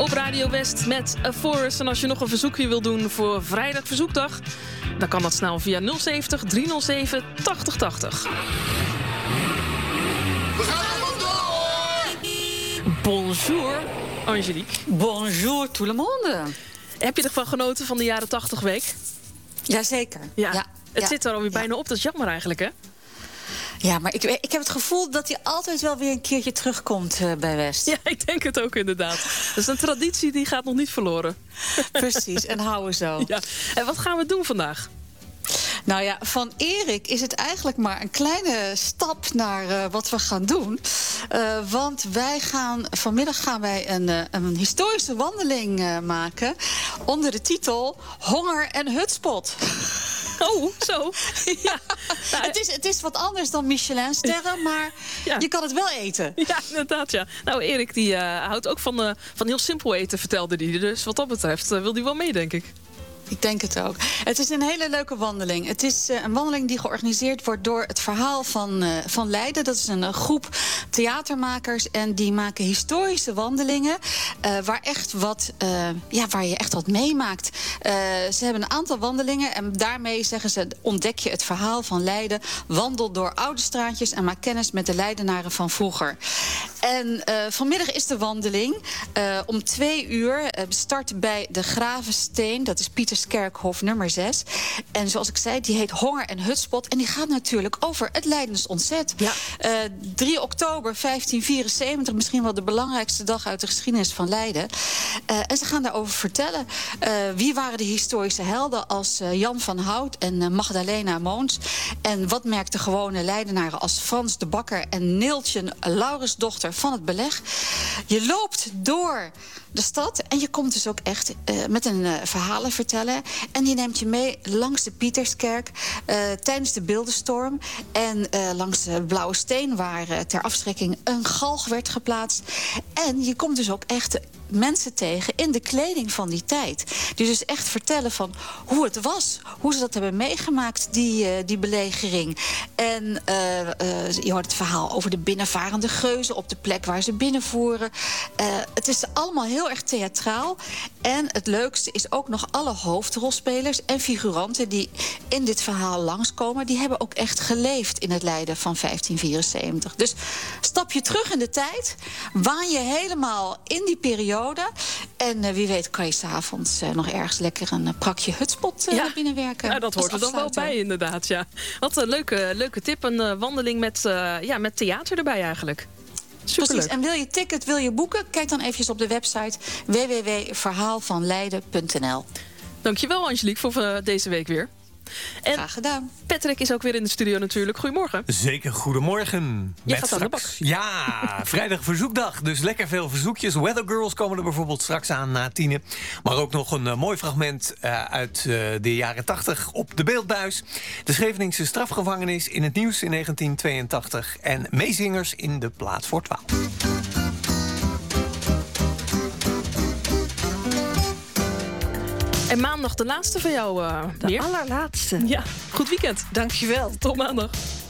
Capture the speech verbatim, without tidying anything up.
op Radio West met A Forest. En als je nog een verzoekje wil doen voor vrijdag verzoekdag, dan kan dat snel via nul zeventig, driehonderdzeven, tachtig tachtig. We gaan er vandoor! Bonjour, Angelique. Bonjour tout le monde. Heb je ervan genoten van de jaren tachtig week? Jazeker. Ja. ja. Het ja. zit er alweer ja. bijna op, dat is jammer eigenlijk, hè? Ja, maar ik, ik heb het gevoel dat hij altijd wel weer een keertje terugkomt uh, bij West. Ja, ik denk het ook inderdaad. Dat is een traditie die gaat nog niet verloren. Precies, en houden zo. Ja. En wat gaan we doen vandaag? Nou ja, van Erik is het eigenlijk maar een kleine stap naar uh, wat we gaan doen. Uh, want wij gaan, vanmiddag gaan wij een, uh, een historische wandeling uh, maken onder de titel Honger en Hutspot. Oh, zo. Ja. Nou, het, is, het is wat anders dan Michelin-sterren, maar ja. je kan het wel eten. Ja, inderdaad, ja. Nou, Erik die uh, houdt ook van, uh, van heel simpel eten, vertelde hij. Dus wat dat betreft uh, wil hij wel mee, denk ik. Ik denk het ook. Het is een hele leuke wandeling. Het is uh, een wandeling die georganiseerd wordt door het Verhaal van, uh, van Leiden. Dat is een uh, groep theatermakers en die maken historische wandelingen uh, waar, echt wat, uh, ja, waar je echt wat meemaakt. Uh, ze hebben een aantal wandelingen en daarmee zeggen ze ontdek je het verhaal van Leiden. Wandel door oude straatjes en maak kennis met de Leidenaren van vroeger. En uh, vanmiddag is de wandeling uh, om twee uur. Uh, start bij de Gravensteen. Dat is Pieterskerkhof nummer zes. En zoals ik zei, die heet Honger en Hutspot. En die gaat natuurlijk over het Leidens ontzet. Ja. Uh, drie oktober vijftien vierenzeventig, misschien wel de belangrijkste dag uit de geschiedenis van Leiden. Uh, en ze gaan daarover vertellen. Uh, wie waren de historische helden als uh, Jan van Hout en uh, Magdalena Moons? En wat merkten gewone Leidenaren als Frans de Bakker en Neeltje Laurensdochter van het beleg? Je loopt door de stad en je komt dus ook echt uh, met een uh, verhalen vertellen. En die neemt je mee langs de Pieterskerk uh, tijdens de beeldenstorm. En uh, langs de Blauwe Steen, waar uh, ter afschrikking een galg werd geplaatst. En je komt dus ook echt mensen tegen in de kleding van die tijd. Die dus echt vertellen van hoe het was. Hoe ze dat hebben meegemaakt, die, uh, die belegering. En uh, uh, je hoort het verhaal over de binnenvarende geuzen op de plek waar ze binnenvoeren. Uh, het is allemaal heel erg theatraal. En het leukste is ook nog alle hoofdrolspelers en figuranten die in dit verhaal langskomen. Die hebben ook echt geleefd in het Leiden van vijftien vierenzeventig. Dus stap je terug in de tijd. Waan je helemaal in die periode. En uh, wie weet kan je s'avonds uh, nog ergens lekker een uh, prakje hutspot uh, ja. binnenwerken. Nou, dat hoort er dan wel bij, inderdaad. Ja. Wat een leuke, leuke tip. Een uh, wandeling met, uh, ja, met theater erbij eigenlijk. Superleuk. Precies. En wil je ticket, wil je boeken? Kijk dan eventjes op de website w w w punt verhaal van leiden punt n l. Dankjewel, Angelique, voor uh, deze week weer. En graag gedaan. Patrick is ook weer in de studio natuurlijk. Goedemorgen. Zeker, goedemorgen. Je Met gaat aan de bak. Ja, vrijdag verzoekdag. Dus lekker veel verzoekjes. Weather Girls komen er bijvoorbeeld straks aan na tienen. Maar ook nog een uh, mooi fragment uh, uit uh, de jaren tachtig op de beeldbuis. De Scheveningse strafgevangenis in het nieuws in negentien tweeëntachtig. En meezingers in de plaats voor twaalf. En maandag de laatste van jou, uh, De Meer. allerlaatste. Ja, goed weekend. Dankjewel. Tot maandag.